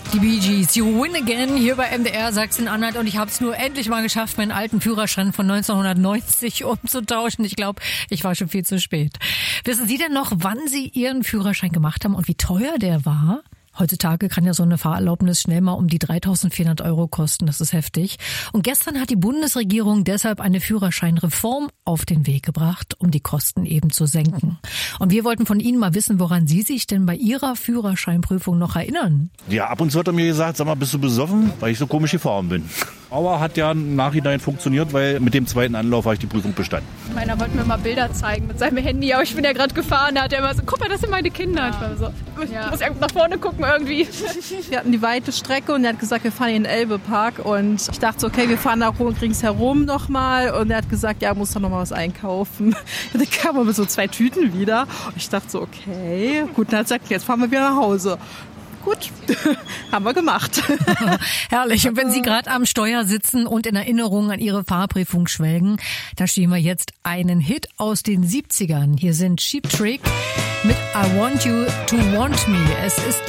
Die Bee Gees, You Win Again, hier bei MDR Sachsen-Anhalt. Und ich habe es nur endlich mal geschafft, meinen alten Führerschein von 1990 umzutauschen. Ich glaube, ich war schon viel zu spät. Wissen Sie denn noch, wann Sie Ihren Führerschein gemacht haben und wie teuer der war? Heutzutage kann ja so eine Fahrerlaubnis schnell mal um die 3.400 € kosten. Das ist heftig. Und gestern hat die Bundesregierung deshalb eine Führerscheinreform auf den Weg gebracht, um die Kosten eben zu senken. Und wir wollten von Ihnen mal wissen, woran Sie sich denn bei Ihrer Führerscheinprüfung noch erinnern. Ja, ab und zu hat er mir gesagt, sag mal, bist du besoffen, weil ich so komisch gefahren bin. Aber hat ja im Nachhinein funktioniert, weil mit dem zweiten Anlauf habe ich die Prüfung bestanden. Meiner wollte mir mal Bilder zeigen mit seinem Handy, aber ich bin ja gerade gefahren, da hat er immer so, guck mal, das sind meine Kinder. Ich war so, ich muss nach vorne gucken irgendwie. Wir hatten die weite Strecke und er hat gesagt, wir fahren in den Elbe-Park und ich dachte so, okay, wir fahren da ringsherum nochmal und er hat gesagt, ja, muss doch noch mal was einkaufen. Und dann kam er mit so 2 Tüten wieder und ich dachte so, okay, gut, dann hat er gesagt, jetzt fahren wir wieder nach Hause. Gut, haben wir gemacht. Herrlich. Und wenn Sie gerade am Steuer sitzen und in Erinnerung an Ihre Fahrprüfung schwelgen, da spielen wir jetzt einen Hit aus den 70ern. Hier sind Cheap Trick mit I Want You to Want Me. Es ist